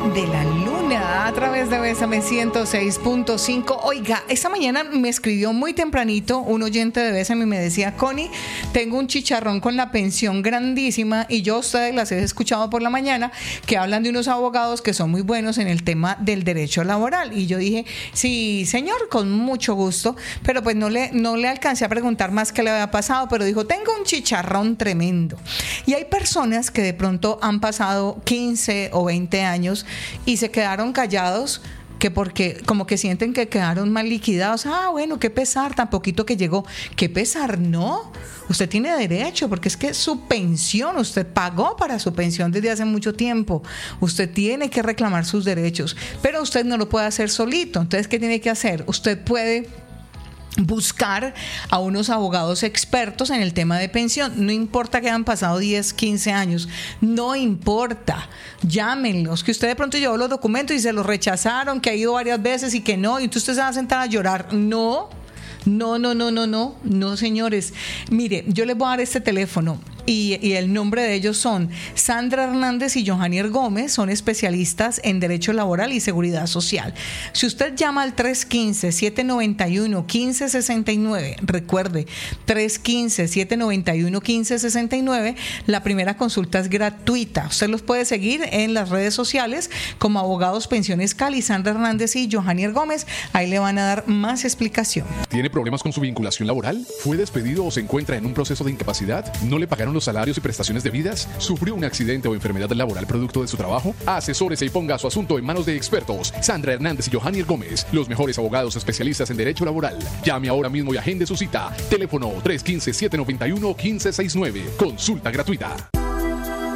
de la luna a través de Bésame 106.5. Oiga, esta mañana me escribió muy tempranito un oyente de Bésame y me decía: Connie, tengo un chicharrón con la pensión grandísima, y yo a ustedes las he escuchado por la mañana que hablan de unos abogados que son muy buenos en el tema del derecho laboral. Y yo dije: sí, señor, con mucho gusto, pero pues no le alcancé a preguntar más qué le había pasado, pero dijo: tengo un chicharrón tremendo. Y hay personas que de pronto han pasado 15 o 20 años y se quedaron callados, que porque como que sienten que quedaron mal liquidados. Bueno, qué pesar, tan poquito que llegó. Qué pesar, no. Usted tiene derecho, porque es que su pensión, usted pagó para su pensión desde hace mucho tiempo. Usted tiene que reclamar sus derechos, pero usted no lo puede hacer solito. Entonces, ¿qué tiene que hacer? Usted puede buscar a unos abogados expertos en el tema de pensión. No importa que hayan pasado 10, 15 años, no importa, llámenlos, que usted de pronto llevó los documentos y se los rechazaron, que ha ido varias veces y que no, y entonces usted se va a sentar a llorar. No, señores. Mire, yo les voy a dar este teléfono y el nombre de ellos son Sandra Hernández y Johanier Gómez. Son especialistas en Derecho Laboral y Seguridad Social. Si usted llama al 315-791-1569, recuerde, 315-791-1569, la primera consulta es gratuita. Usted los puede seguir en las redes sociales como Abogados Pensiones Cali, Sandra Hernández y Johanier Gómez. Ahí le van a dar más explicación. ¿Tiene problemas con su vinculación laboral? ¿Fue despedido o se encuentra en un proceso de incapacidad? ¿No le pagaron los salarios y prestaciones debidas? ¿Sufrió un accidente o enfermedad laboral producto de su trabajo? Asesórese y ponga su asunto en manos de expertos. Sandra Hernández y Johanier Gómez, los mejores abogados especialistas en derecho laboral. Llame ahora mismo y agende su cita. Teléfono 315-791-1569. Consulta gratuita.